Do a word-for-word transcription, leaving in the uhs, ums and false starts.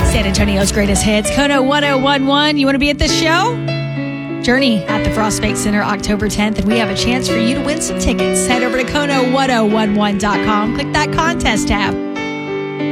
San Antonio's greatest hits. Kono one oh one one. You want to be at this show? Journey at the Frostbank Center October tenth, and we have a chance for you to win some tickets. Head over to Kono ten eleven dot com. Click that contest tab.